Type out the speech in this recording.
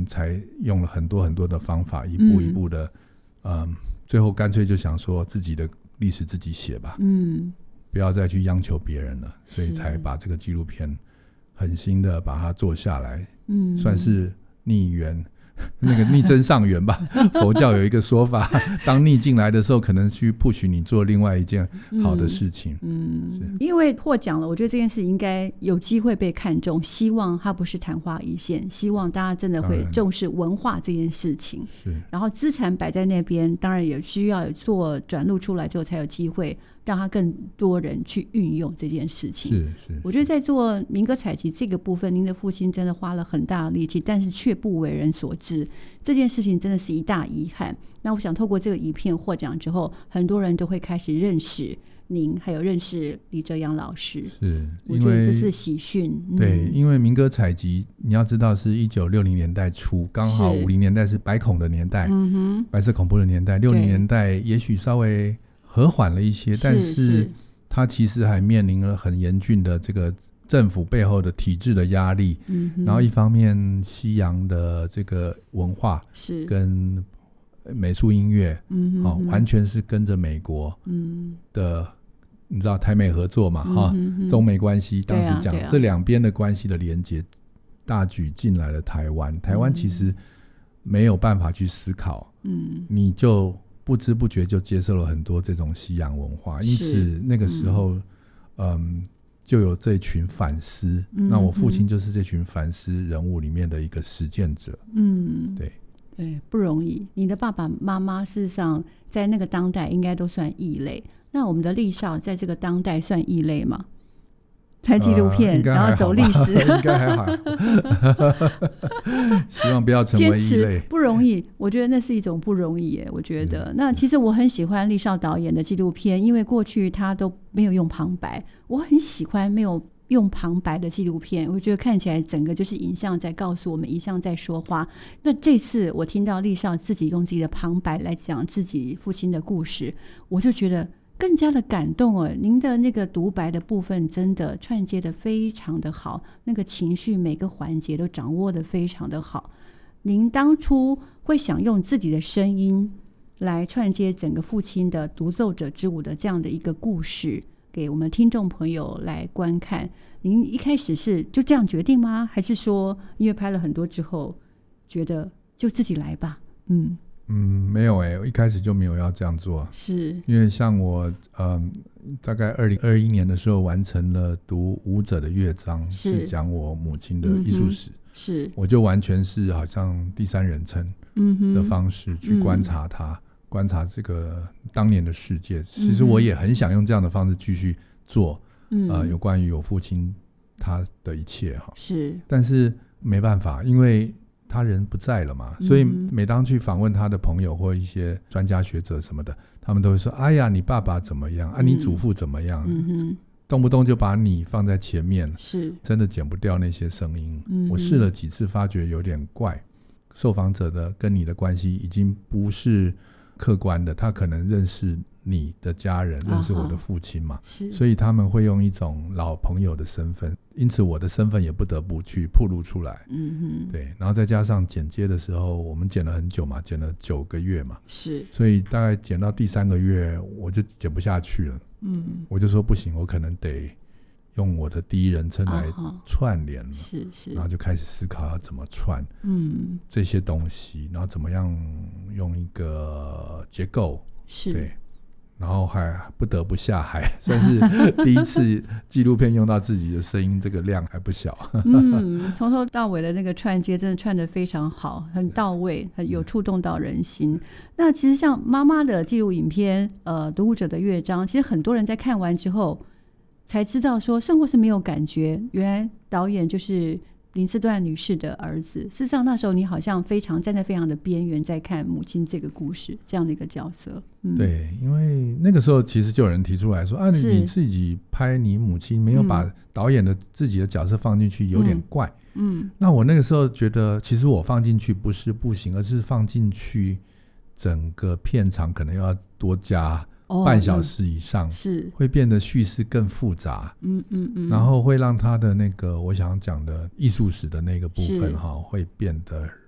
才用了很多很多的方法，一步一步的最后干脆就想说自己的历史自己写吧，不要再去央求别人了，所以才把这个纪录片狠心的把它做下来，算是逆缘，那个逆增上缘吧佛教有一个说法，当逆进来的时候可能去 push 你做另外一件好的事情。 因为获奖了，我觉得这件事应该有机会被看中，希望它不是昙花一现，希望大家真的会重视文化这件事情，然后资产摆在那边，当然也需要做转录出来之后才有机会让他更多人去运用这件事情。 是我觉得在做民歌采集这个部分，您的父亲真的花了很大的力气，但是却不为人所知，这件事情真的是一大遗憾。那我想透过这个影片获奖之后，很多人都会开始认识您，还有认识李哲阳老师。我觉得这是喜讯。 对，因为民歌采集你要知道是1960年代初，刚好50年代是白恐的年代，白色恐怖的年代，60年代也许稍微和缓了一些，但是它其实还面临了很严峻的这个政府背后的体制的压力，然后一方面西洋的这个文化跟美术音乐，完全是跟着美国的，你知道台美合作嘛，中美关系当时讲这两边的关系的连结大举进来了台湾，台湾其实没有办法去思考，你就不知不觉就接受了很多这种西洋文化，因此那个时候就有这群反思，那我父亲就是这群反思人物里面的一个实践者。 对，不容易。你的爸爸妈妈事实上在那个当代应该都算异类，那我们的立少在这个当代算异类吗？拍纪录片，然后走历史应该还好希望不要成为异类， 不容易，我觉得那是一种不容易耶。我觉得那其实我很喜欢立少导演的纪录片，因为过去他都没有用旁白，我很喜欢没有用旁白的纪录片，我觉得看起来整个就是影像在告诉我们，影像在说话。那这次我听到立少自己用自己的旁白来讲自己父亲的故事，我就觉得更加的感动哦。您的那个独白的部分真的串接的非常的好，那个情绪每个环节都掌握的非常的好。您当初会想用自己的声音来串接整个父亲的独奏者之舞的这样的一个故事给我们听众朋友来观看，您一开始是就这样决定吗？还是说因为拍了很多之后觉得就自己来吧？ 没有我一开始就没有要这样做， 是因为像我大概2021年的时候完成了读舞者的乐章，是讲我母亲的艺术史， 是我就完全是好像第三人称的方式去观察它，观察这个当年的世界。其实我也很想用这样的方式继续做有关于我父亲他的一切是，但是没办法，因为他人不在了嘛，所以每当去访问他的朋友或一些专家学者什么的，他们都会说哎呀你爸爸怎么样啊，你祖父怎么样，动不动就把你放在前面，是真的剪不掉那些声音。我试了几次发觉有点怪，受访者的跟你的关系已经不是客观的，他可能认识你的家人，认识我的父亲嘛，所以他们会用一种老朋友的身份，因此我的身份也不得不去暴露出来。对，然后再加上剪接的时候我们剪了很久嘛，剪了9个月嘛，是，所以大概剪到第3个月我就剪不下去了。我就说不行，我可能得用我的第一人称来串联了，是，然后就开始思考要怎么串这些东西，然后怎么样用一个结构，是，对，然后还不得不下海，算是第一次纪录片用到自己的声音，这个量还不小。 从头到尾的那个串接真的串得非常好，很到位，很有触动到人心。那其实像妈妈的纪录影片读舞者的乐章，其实很多人在看完之后才知道说生活是没有感觉，原来导演就是林思段女士的儿子。事实上那时候你好像站在非常的边缘在看母亲这个故事，这样的一个角色。 对，因为那个时候其实就有人提出来说你自己拍你母亲没有把导演的自己的角色放进去有点怪。那我那个时候觉得其实我放进去不是不行，而是放进去整个片长可能要多加半小时以上，是会变得叙事更复杂，然后会让他的那个我想讲的艺术史的那个部分会变得